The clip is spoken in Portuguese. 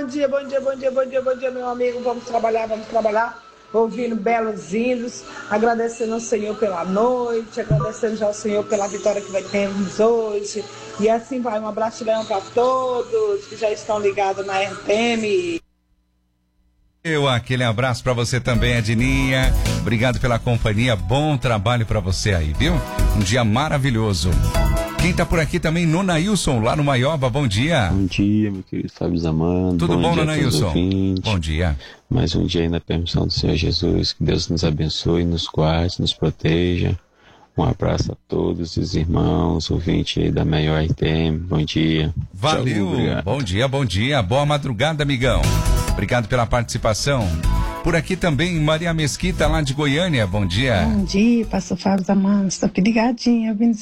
Bom dia, bom dia, bom dia, bom dia, bom dia, meu amigo. Vamos trabalhar, ouvindo belos hinos, agradecendo ao Senhor pela noite, agradecendo já ao Senhor pela vitória que vai termos hoje. E assim vai, um abraço para todos que já estão ligados na RPM. Aquele abraço para você também, Edininha. Obrigado pela companhia, bom trabalho para você aí, viu? Um dia maravilhoso. Quem tá por aqui também, Nonailson, lá no Maioba, bom dia. Bom dia, meu querido Fábio Zamando. Tudo bom, Nonailson? Bom dia. Mais um dia aí na permissão do Senhor Jesus, que Deus nos abençoe, nos guarde, nos proteja. Um abraço a todos os irmãos, ouvintes aí da Maior RTM, bom dia. Valeu, bom dia, boa madrugada, amigão. Obrigado pela participação. Por aqui também, Maria Mesquita, lá de Goiânia, bom dia. Bom dia, pastor Fábio Zamando, estou aqui ligadinha, ouvindo